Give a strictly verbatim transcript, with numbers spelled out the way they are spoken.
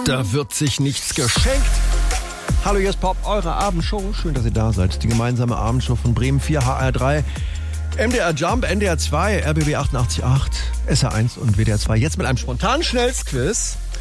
Da wird sich nichts geschenkt. Hallo, hier ist Pop, eure Abendshow. Schön, dass ihr da seid. Die gemeinsame Abendshow von Bremen vier, H R drei, M D R Jump, N D R zwei, R B B achtundachtzig Komma acht, S R eins und W D R zwei. Jetzt mit einem spontanen Schnellsquiz.